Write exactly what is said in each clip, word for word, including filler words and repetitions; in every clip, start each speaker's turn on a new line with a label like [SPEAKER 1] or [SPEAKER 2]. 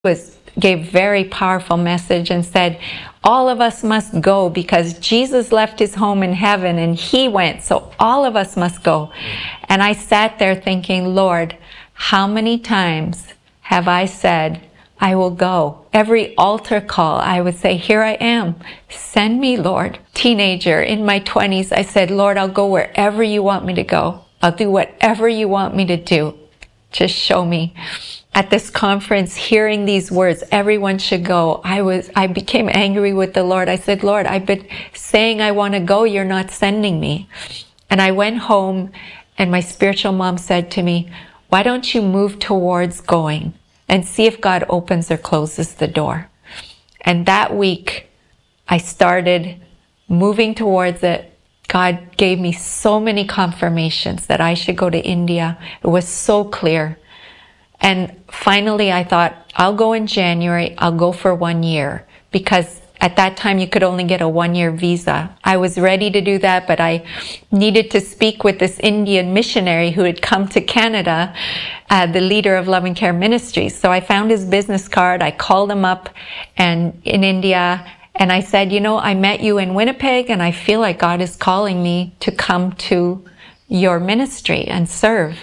[SPEAKER 1] was gave very powerful message and said, all of us must go because Jesus left his home in heaven and he went, so all of us must go. And I sat there thinking, Lord, how many times have I said, I will go? Every altar call, I would say, here I am. Send me, Lord. Teenager in my twenties, I said, Lord, I'll go wherever you want me to go. I'll do whatever you want me to do. Just show me. At this conference, hearing these words, everyone should go, I was, I became angry with the Lord. I said, Lord, I've been saying I want to go. You're not sending me. And I went home and my spiritual mom said to me, why don't you move towards going and see if God opens or closes the door? And that week, I started moving towards it. God gave me so many confirmations that I should go to India. It was so clear. And finally, I thought, I'll go in January. I'll go for one year. Because at that time, you could only get a one-year visa. I was ready to do that, but I needed to speak with this Indian missionary who had come to Canada, uh, the leader of Love and Care Ministries. So I found his business card. I called him up and in India. And I said, you know, I met you in Winnipeg and I feel like God is calling me to come to your ministry and serve.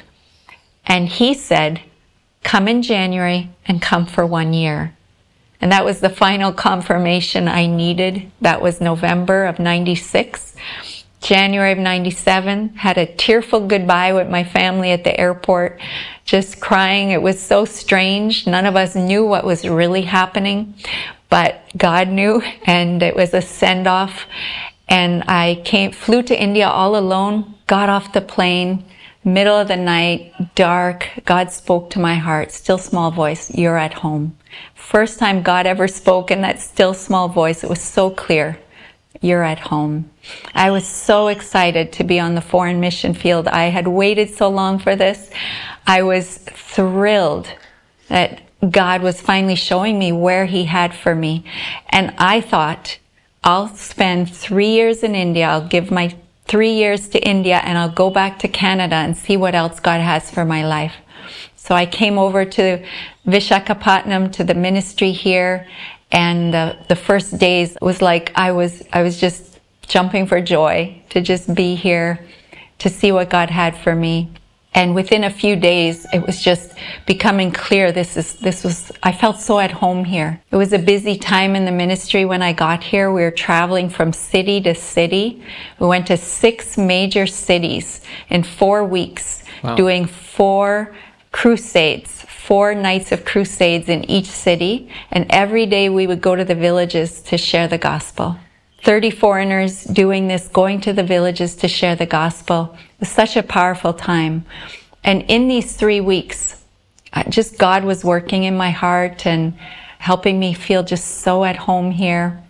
[SPEAKER 1] And he said, come in January and come for one year. And that was the final confirmation I needed. That was November of ninety-six. January of ninety-seven, had a tearful goodbye with my family at the airport, just crying. It was so strange. None of us knew what was really happening, but God knew, and it was a send-off. And I came, flew to India all alone, got off the plane, middle of the night, dark. God spoke to my heart, still small voice, you're at home. First time God ever spoke in that still small voice, it was so clear, you're at home. I was so excited to be on the foreign mission field. I had waited so long for this. I was thrilled that God was finally showing me where he had for me. And I thought, I'll spend three years in India, I'll give my three years to India, and I'll go back to Canada and see what else God has for my life. So I came over to Vishakhapatnam, to the ministry here, and uh, the first days was like I was, I was just jumping for joy to just be here, to see what God had for me. And within a few days, it was just becoming clear. This is, this was, I felt so at home here. It was a busy time in the ministry when I got here. We were traveling from city to city. We went to six major cities in four weeks, wow. doing four crusades, four nights of crusades in each city. And every day we would go to the villages to share the gospel. thirty foreigners doing this, going to the villages to share the gospel. It was such a powerful time. And in these three weeks, just God was working in my heart and helping me feel just so at home here.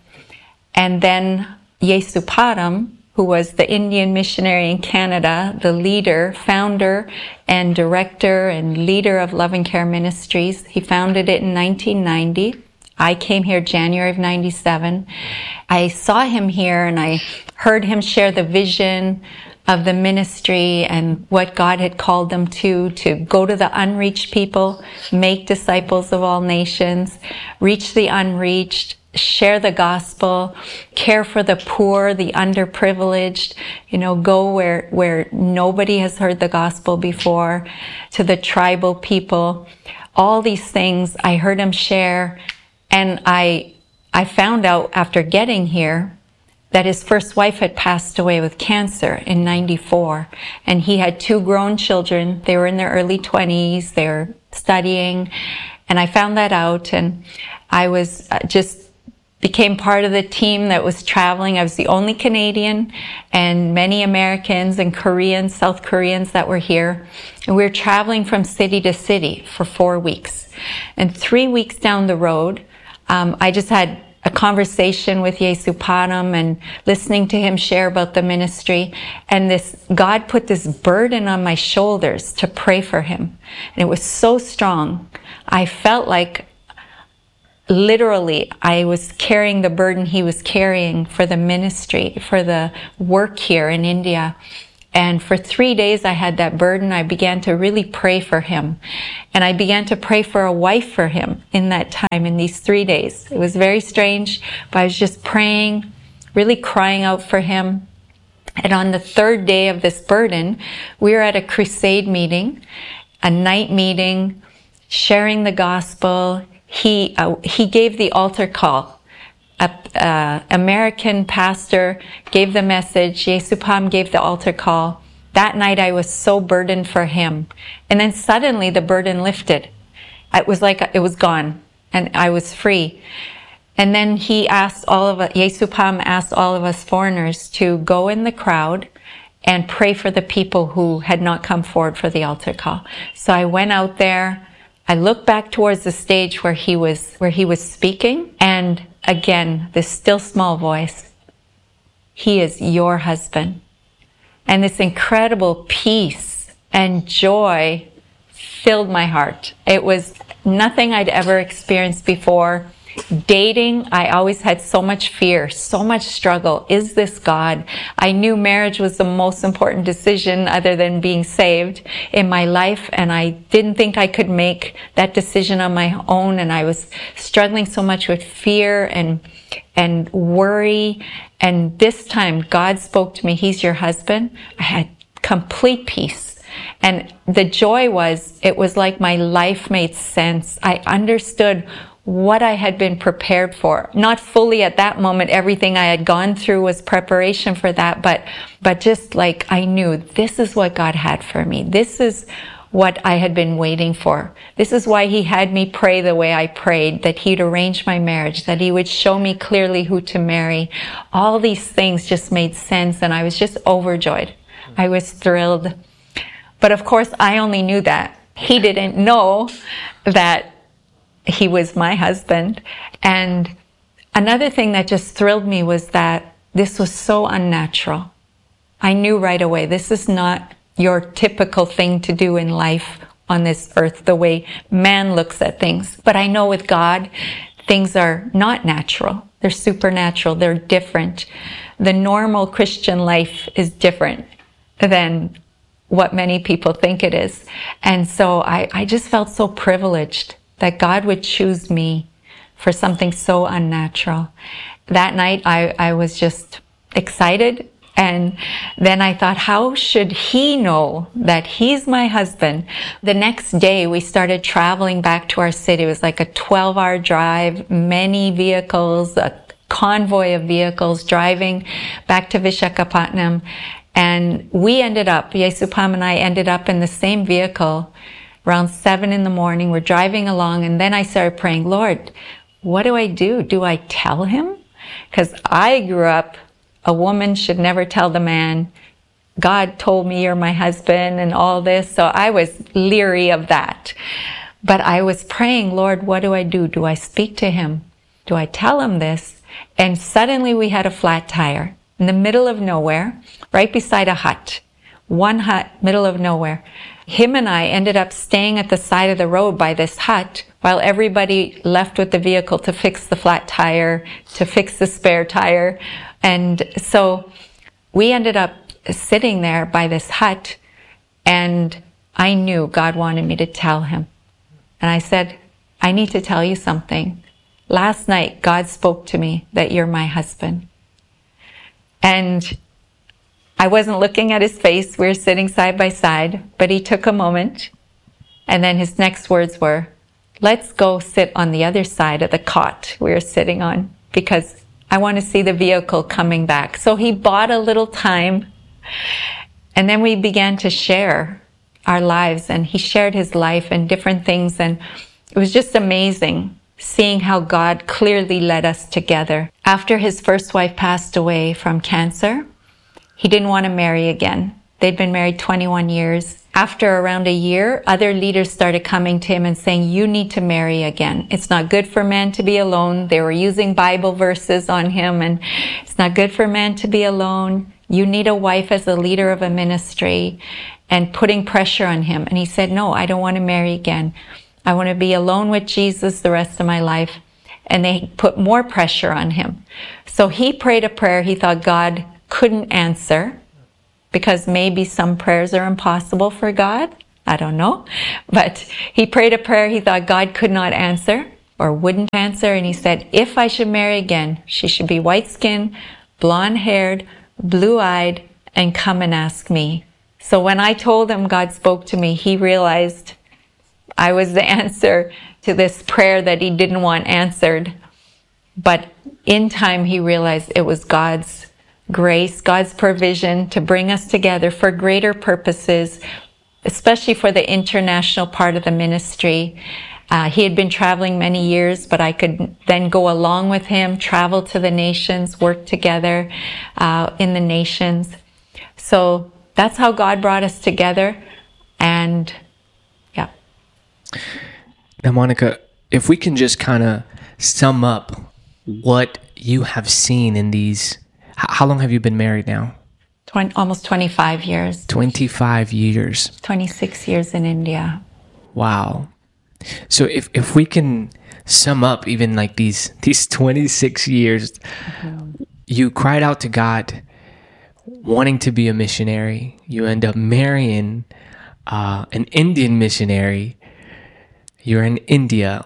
[SPEAKER 1] And then Yesupadam, who was the Indian missionary in Canada, the leader, founder and director and leader of Love and Care Ministries, he founded it in nineteen ninety. I came here January of ninety-seven. I saw him here and I heard him share the vision of the ministry and what God had called them to, to go to the unreached people, make disciples of all nations, reach the unreached, share the gospel, care for the poor, the underprivileged, you know, go where, where nobody has heard the gospel before, to the tribal people. All these things I heard him share. And I, I found out after getting here that his first wife had passed away with cancer in ninety-four. And he had two grown children. They were in their early twenties. They were studying. And I found that out. And I was uh, just became part of the team that was traveling. I was the only Canadian and many Americans and Koreans, South Koreans that were here. And we were traveling from city to city for four weeks. And three weeks down the road, Um, I just had a conversation with Yesupadam and listening to him share about the ministry. And this, God put this burden on my shoulders to pray for him. And it was so strong. I felt like literally I was carrying the burden he was carrying for the ministry, for the work here in India. And for three days I had that burden. I began to really pray for him. And I began to pray for a wife for him in that time, in these three days. It was very strange, but I was just praying, really crying out for him. And on the third day of this burden, we were at a crusade meeting, a night meeting, sharing the gospel. He, uh, he gave the altar call. A uh, American pastor gave the message. Yesupam gave the altar call. That night I was so burdened for him. And then suddenly the burden lifted. It was like it was gone and I was free. And then he asked all of us, Yesupam asked all of us foreigners to go in the crowd and pray for the people who had not come forward for the altar call. So I went out there. I looked back towards the stage where he was, where he was speaking. And again, this still small voice, he is your husband. And this incredible peace and joy filled my heart. It was nothing I'd ever experienced before. Dating, I always had so much fear, so much struggle. Is this God? I knew marriage was the most important decision other than being saved in my life, and I didn't think I could make that decision on my own, and I was struggling so much with fear and and worry. And this time God spoke to me, he's your husband. I had complete peace. And the joy was, it was like my life made sense. I understood what I had been prepared for. Not fully at that moment. Everything I had gone through was preparation for that, but, but just like I knew this is what God had for me. This is what I had been waiting for. This is why he had me pray the way I prayed, that he'd arrange my marriage, that he would show me clearly who to marry. All these things just made sense, and I was just overjoyed. I was thrilled. But of course, I only knew that. He didn't know that he was my husband. And another thing that just thrilled me was that this was so unnatural. I knew right away, this is not your typical thing to do in life on this earth, the way man looks at things. But I know with God, things are not natural. They're supernatural. They're different. The normal Christian life is different than what many people think it is. And so I, I just felt so privileged that God would choose me for something so unnatural. That night, I, I was just excited. And then I thought, how should he know that he's my husband? The next day, we started traveling back to our city. It was like a twelve hour drive, many vehicles, a convoy of vehicles driving back to Visakhapatnam. And we ended up, Yesupam and I ended up in the same vehicle around seven in the morning. We're driving along, and then I started praying, Lord, what do I do? Do I tell him? Because I grew up, a woman should never tell the man, God told me you're my husband and all this. So I was leery of that. But I was praying, Lord, what do I do? Do I speak to him? Do I tell him this? And suddenly we had a flat tire in the middle of nowhere, right beside a hut. One hut, middle of nowhere. Him and I ended up staying at the side of the road by this hut while everybody left with the vehicle to fix the flat tire, to fix the spare tire. And so we ended up sitting there by this hut, and I knew God wanted me to tell him. And I said, I need to tell you something. Last night, God spoke to me that you're my husband. And I wasn't looking at his face. We were sitting side by side, but he took a moment. And then his next words were, let's go sit on the other side of the cot we were sitting on, because I want to see the vehicle coming back. So he bought a little time, and then we began to share our lives, and he shared his life and different things. And it was just amazing seeing how God clearly led us together. After his first wife passed away from cancer, he didn't want to marry again. They'd been married twenty-one years. After around a year, other leaders started coming to him and saying, you need to marry again. It's not good for men to be alone. They were using Bible verses on him, and it's not good for men to be alone. You need a wife as a leader of a ministry, and putting pressure on him. And he said, no, I don't want to marry again. I want to be alone with Jesus the rest of my life. And they put more pressure on him. So he prayed a prayer he thought God couldn't answer. because maybe some prayers are impossible for God. I don't know. But he prayed a prayer he thought God could not answer or wouldn't answer. And he said, if I should marry again, she should be white-skinned, blonde-haired, blue-eyed, and come and ask me. So when I told him God spoke to me, he realized I was the answer to this prayer that he didn't want answered. But in time, he realized it was God's grace, God's provision to bring us together for greater purposes, especially for the international part of the ministry. Uh, he had been traveling many years, but I could then go along with him, travel to the nations, work together uh, in the nations. So that's how God brought us together. And yeah.
[SPEAKER 2] Now, Monica, if we can just kind of sum up what you have seen in these, how long have you been married now?
[SPEAKER 1] twenty, almost twenty-five years.
[SPEAKER 2] twenty-five years.
[SPEAKER 1] twenty-six years in India.
[SPEAKER 2] Wow. So if, if we can sum up even like these, these twenty-six years, mm-hmm. you cried out to God wanting to be a missionary. You end up marrying uh, an Indian missionary. You're in India.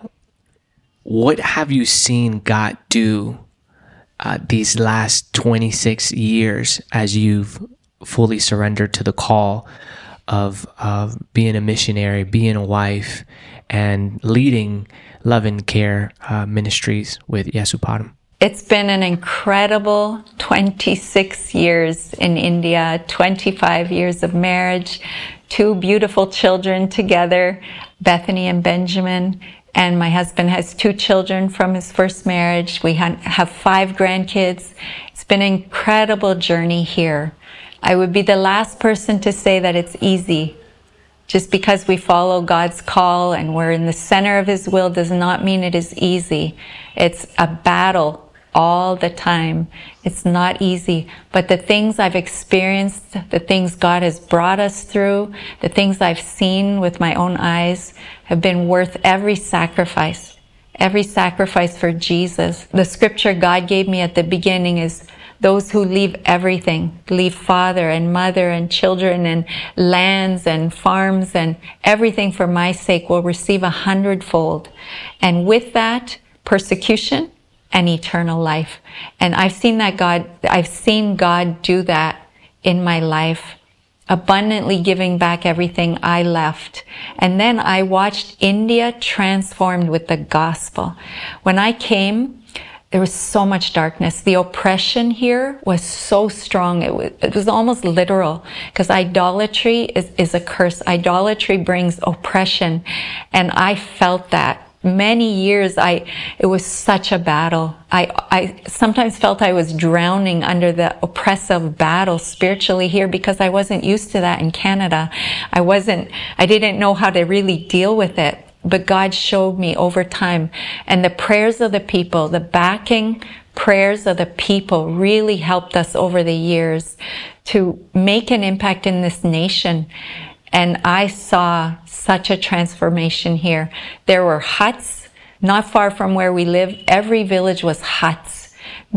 [SPEAKER 2] What have you seen God do uh, these last twenty-six years as you've fully surrendered to the call of, of being a missionary, being a wife, and leading Love and Care uh, ministries with Yasupadam?
[SPEAKER 1] It's been an incredible twenty-six years in India, twenty-five years of marriage, two beautiful children together, Bethany and Benjamin. And my husband has two children from his first marriage. We have five grandkids. It's been an incredible journey here. I would be the last person to say that it's easy. Just because we follow God's call and we're in the center of His will does not mean it is easy. It's a battle all the time. It's not easy. But the things I've experienced, the things God has brought us through, the things I've seen with my own eyes have been worth every sacrifice. Every sacrifice for Jesus. The scripture God gave me at the beginning is, those who leave everything, leave father and mother and children and lands and farms and everything for my sake, will receive a hundredfold. And with that, persecution and eternal life. And I've seen that God, I've seen God do that in my life, abundantly giving back everything I left. And then I watched India transformed with the gospel. When I came, there was so much darkness. The oppression here was so strong. It was, it was almost literal, because idolatry is, is a curse. Idolatry brings oppression. And I felt that. Many years, I, it was such a battle. I, I sometimes felt I was drowning under the oppressive battle spiritually here, because I wasn't used to that in Canada. I wasn't, I didn't know how to really deal with it. But God showed me over time. And the prayers of the people, the backing prayers of the people really helped us over the years to make an impact in this nation. And I saw such a transformation here. There were huts not far from where we live. Every village was huts.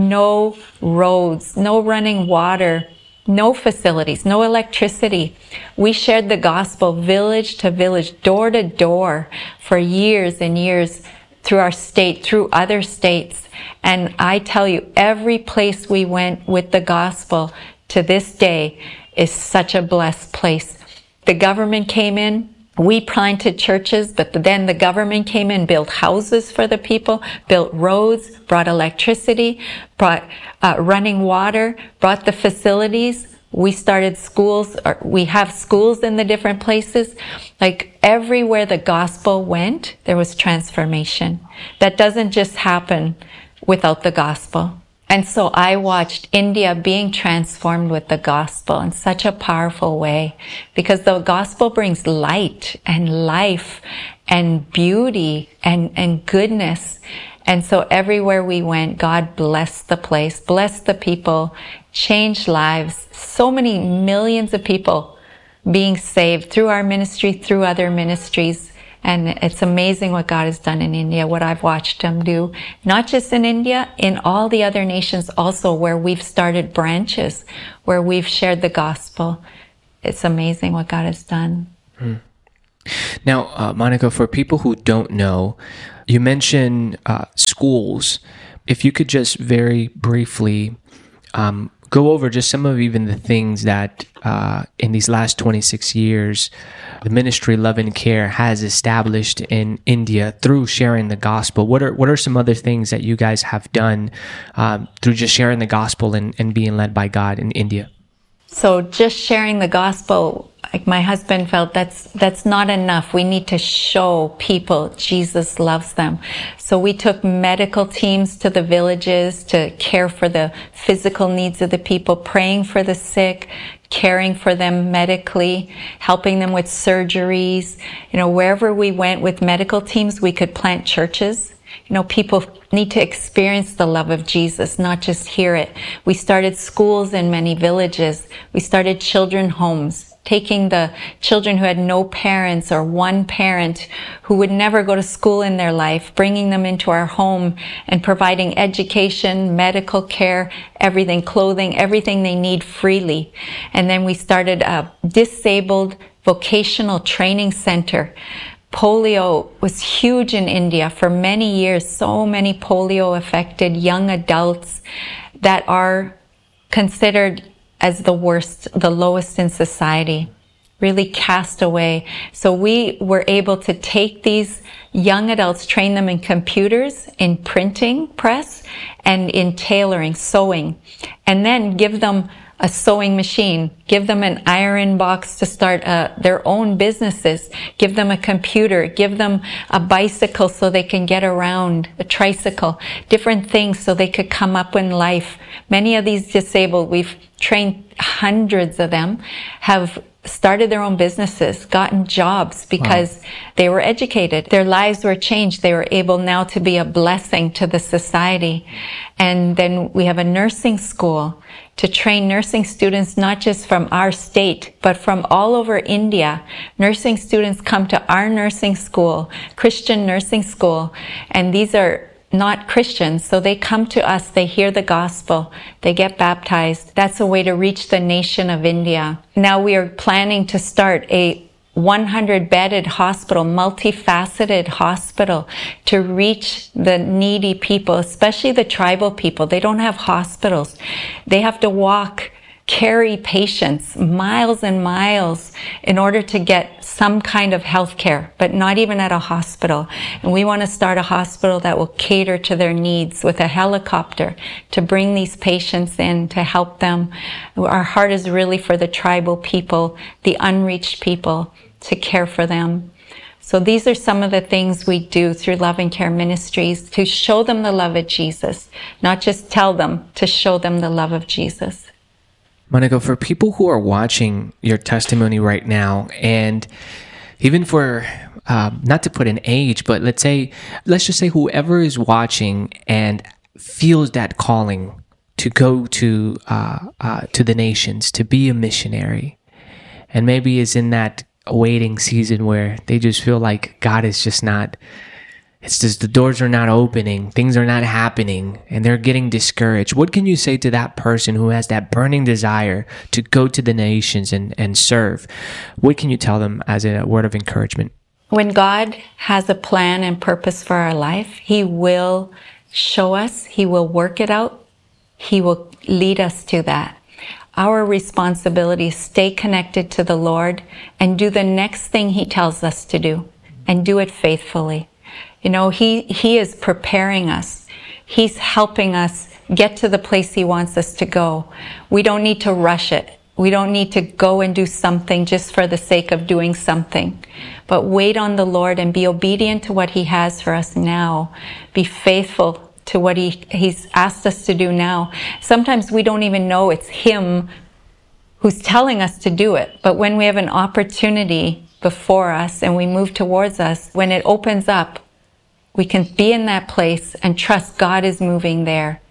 [SPEAKER 1] No roads, no running water, no facilities, no electricity. We shared the gospel village to village, door to door for years and years through our state, through other states. And I tell you, every place we went with the gospel to this day is such a blessed place. The government came in. We planted churches, but then the government came in, built houses for the people, built roads, brought electricity, brought uh, running water, brought the facilities. We started schools, or we have schools in the different places. Like everywhere the gospel went, there was transformation. That doesn't just happen without the gospel. And so I watched India being transformed with the gospel in such a powerful way, because the gospel brings light and life and beauty and, and goodness. And so everywhere we went, God blessed the place, blessed the people, changed lives. So many millions of people being saved through our ministry, through other ministries. And it's amazing what God has done in India, what I've watched him do, not just in India, in all the other nations also where we've started branches, where we've shared the gospel. It's amazing what God has done.
[SPEAKER 2] Hmm. Now, uh, Monica, for people who don't know, you mentioned uh, schools. If you could just very briefly um, go over just some of even the things that uh, in these last twenty-six years, the ministry Love and Care has established in India through sharing the gospel. What are what are some other things that you guys have done um, through just sharing the gospel and, and being led by God in India?
[SPEAKER 1] So just sharing the gospel, like my husband felt that's that's not enough. We need to show people Jesus loves them. So we took medical teams to the villages to care for the physical needs of the people, praying for the sick, caring for them medically, helping them with surgeries. You know, wherever we went with medical teams, we could plant churches. You know, people need to experience the love of Jesus, not just hear it. We started schools in many villages. We started children homes, taking the children who had no parents or one parent who would never go to school in their life, bringing them into our home and providing education, medical care, everything, clothing, everything they need freely. And then we started a disabled vocational training center. Polio was huge in India for many years. So many polio affected young adults that are considered as the worst, the lowest in society, really cast away. So we were able to take these young adults, train them in computers, in printing press, and in tailoring, sewing, and then give them a sewing machine, give them an iron box to start uh, their own businesses, give them a computer, give them a bicycle so they can get around, a tricycle, different things so they could come up in life. Many of these disabled, we've trained hundreds of them, have started their own businesses, gotten jobs because wow. they were educated. Their lives were changed. They were able now to be a blessing to the society. And then we have a nursing school to train nursing students, not just from our state, but from all over India. Nursing students come to our nursing school, Christian nursing school, and these are not Christians, so they come to us, they hear the gospel, they get baptized. That's a way to reach the nation of India. Now we are planning to start a one hundred bedded hospital, multifaceted hospital to reach the needy people, especially the tribal people. They don't have hospitals. They have to walk, carry patients miles and miles in order to get some kind of health care, but not even at a hospital. And we want to start a hospital that will cater to their needs with a helicopter to bring these patients in to help them. Our heart is really for the tribal people, the unreached people, to care for them. So these are some of the things we do through Love and Care Ministries to show them the love of Jesus, not just tell them, to show them the love of Jesus.
[SPEAKER 2] Monica, for people who are watching your testimony right now, and even for, um, not to put an age, but let's say, let's just say whoever is watching and feels that calling to go to, uh, uh, to the nations, to be a missionary, and maybe is in that waiting season where they just feel like God is just not, it's just the doors are not opening, things are not happening, and they're getting discouraged. What can you say to that person who has that burning desire to go to the nations and, and serve? What can you tell them as a word of encouragement?
[SPEAKER 1] When God has a plan and purpose for our life, He will show us, He will work it out, He will lead us to that. Our responsibility is stay connected to the Lord and do the next thing He tells us to do, and do it faithfully. You know, He, He is preparing us. He's helping us get to the place He wants us to go. We don't need to rush it. We don't need to go and do something just for the sake of doing something. But wait on the Lord and be obedient to what He has for us now. Be faithful to what he, He's asked us to do now. Sometimes we don't even know it's Him who's telling us to do it. But when we have an opportunity before us and we move towards us, when it opens up, we can be in that place and trust God is moving there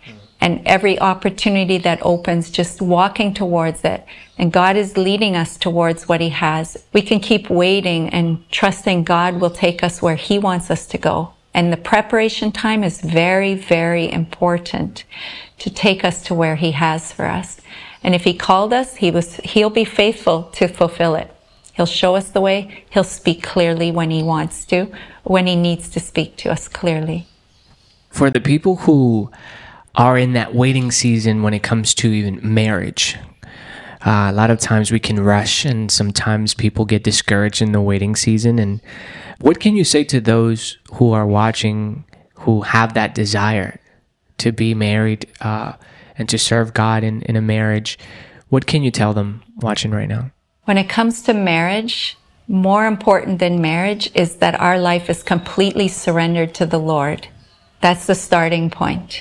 [SPEAKER 1] and every opportunity that opens, just walking towards it. And God is leading us towards what He has. We can keep waiting and trusting God will take us where He wants us to go. And the preparation time is very, very important to take us to where He has for us. And if He called us, He was, He'll be faithful to fulfill it. He'll show us the way. He'll speak clearly when He wants to, when He needs to speak to us clearly.
[SPEAKER 2] For the people who are in that waiting season when it comes to even marriage, uh, a lot of times we can rush, and sometimes people get discouraged in the waiting season. And what can you say to those who are watching, who have that desire to be married uh, and to serve God in, in a marriage? What can you tell them watching right now?
[SPEAKER 1] When it comes to marriage, more important than marriage is that our life is completely surrendered to the Lord. That's the starting point.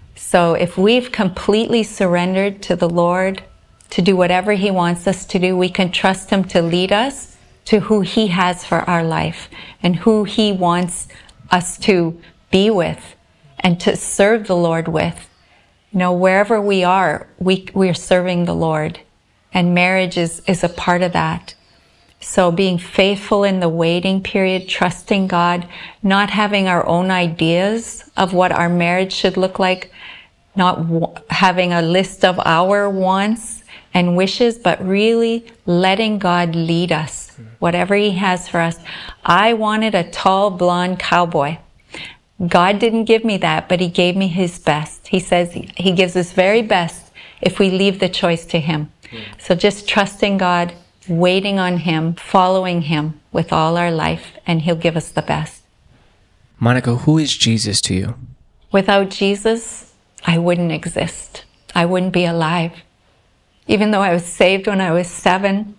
[SPEAKER 1] So if we've completely surrendered to the Lord to do whatever He wants us to do, we can trust Him to lead us to who He has for our life and who He wants us to be with and to serve the Lord with. You know, wherever we are, we, we're serving the Lord. And marriage is, is a part of that. So being faithful in the waiting period, trusting God, not having our own ideas of what our marriage should look like, not w- having a list of our wants and wishes, but really letting God lead us, whatever He has for us. I wanted a tall, blonde cowboy. God didn't give me that, but He gave me His best. He says He gives His very best if we leave the choice to Him. So just trusting God, waiting on Him, following Him with all our life, and He'll give us the best.
[SPEAKER 2] Monica, who is Jesus to you?
[SPEAKER 1] Without Jesus, I wouldn't exist. I wouldn't be alive. Even though I was saved when I was seven,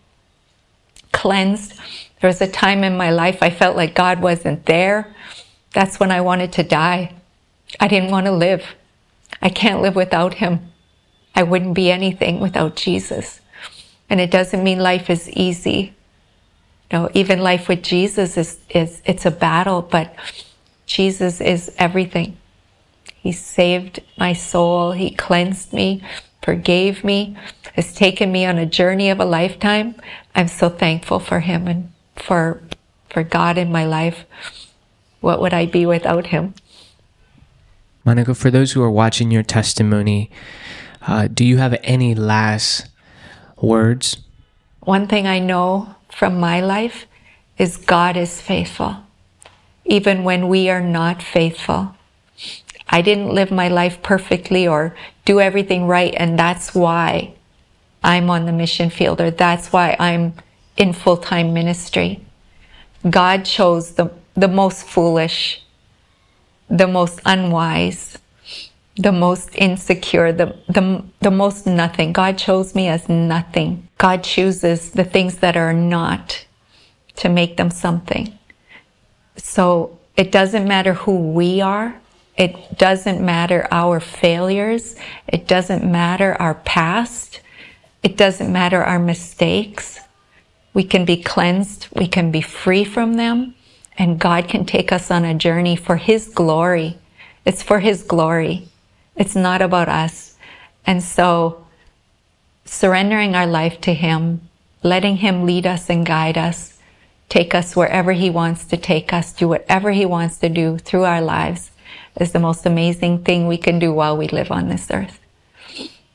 [SPEAKER 1] cleansed, there was a time in my life I felt like God wasn't there. That's when I wanted to die. I didn't want to live. I can't live without Him. I wouldn't be anything without Jesus. And it doesn't mean life is easy. You know, even life with Jesus is, is it's a battle, but Jesus is everything. He saved my soul. He cleansed me, forgave me, has taken me on a journey of a lifetime. I'm so thankful for Him and for, for God in my life. What would I be without Him?
[SPEAKER 2] Monica, for those who are watching your testimony, Uh, do you have any last words?
[SPEAKER 1] One thing I know from my life is God is faithful, even when we are not faithful. I didn't live my life perfectly or do everything right, and that's why I'm on the mission field, or that's why I'm in full-time ministry. God chose the, the most foolish, the most unwise, the most insecure, the, the, the most nothing. God chose me as nothing. God chooses the things that are not to make them something. So it doesn't matter who we are. It doesn't matter our failures. It doesn't matter our past. It doesn't matter our mistakes. We can be cleansed. We can be free from them. And God can take us on a journey for His glory. It's for His glory. It's not about us. And so surrendering our life to Him, letting Him lead us and guide us, take us wherever He wants to take us, do whatever He wants to do through our lives, is the most amazing thing we can do while we live on this earth.